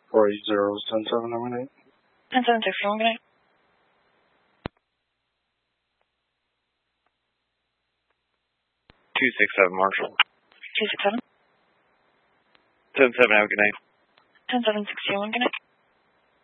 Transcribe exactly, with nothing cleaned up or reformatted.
four eight zero, ten seven, nine eight. ten seven six one, good night. two six seven, Marshall. two six seven? ten seven, have a good night. ten seven six two one, good night.